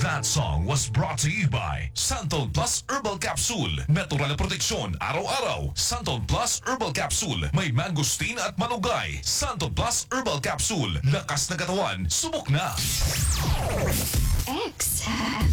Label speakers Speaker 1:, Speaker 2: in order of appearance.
Speaker 1: That song was brought to you by Santon Plus Herbal Capsule. Natural na proteksyon araw-araw. Santon Plus Herbal Capsule. May mangosteen at malunggay. Santon Plus Herbal Capsule. Lakas na katawan. Subok na.
Speaker 2: X.